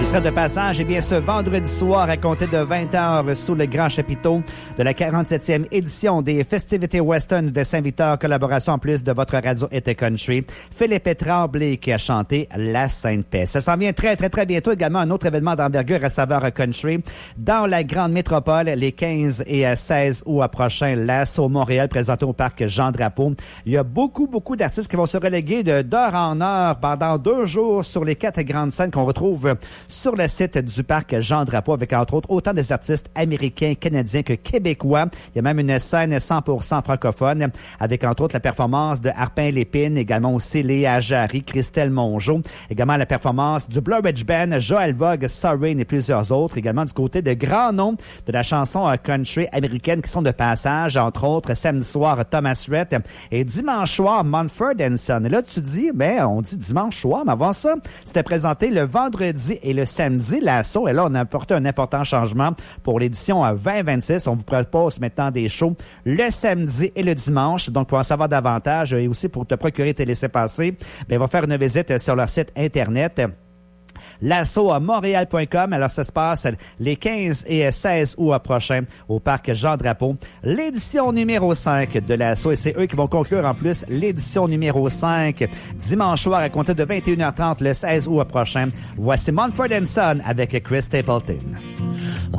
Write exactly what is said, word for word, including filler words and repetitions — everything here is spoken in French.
sera de passage, eh bien, ce vendredi soir, à compter de vingt heures, sous le grand chapiteau de la quarante-septième édition des festivités Western de Saint-Victor, collaboration en plus de votre radio Été Country, Philippe Tremblay qui a chanté La Sainte Paix. Ça s'en vient très, très, très bientôt également un autre événement d'envergure à saveur country dans la grande métropole, les quinze et seize août prochains, l'Assaut Montréal présenté au parc Jean-Drapeau. Il y a beaucoup, beaucoup d'artistes qui vont se reléguer de d'heure en heure pendant deux jours sur les quatre grandes scènes qu'on retrouve sur le site du parc Jean-Drapeau avec entre autres autant des artistes américains, canadiens que québécois. Il y a même une scène cent pour cent francophone avec entre autres la performance de Harpin Lépine, également aussi Léa Jarry, Christelle Mongeau, également la performance du Blue Ridge Band, Joël Vogue, Sorrain et plusieurs autres, également du côté de grands noms de la chanson country américaine qui sont de passage, entre autres samedi soir Thomas Rhett et dimanche soir Mumford and Son. Et là tu dis, ben on dit dimanche soir, mais avant ça, c'était présenté le vendredi et le samedi, l'assaut. Et là, on a apporté un important changement pour l'édition vingt vingt-six. On vous propose maintenant des shows le samedi et le dimanche. Donc, pour en savoir davantage et aussi pour te procurer tes laissez-passer, ben, on va faire une visite sur leur site Internet. L'assaut à montréal point com. Alors, ça se passe les quinze et seize août prochains au parc Jean-Drapeau. L'édition numéro cinq de l'assaut. Et c'est eux qui vont conclure en plus l'édition numéro cinq dimanche soir à compter de vingt et une heures trente le seize août prochain. Voici Mumford and Son avec Chris Stapleton.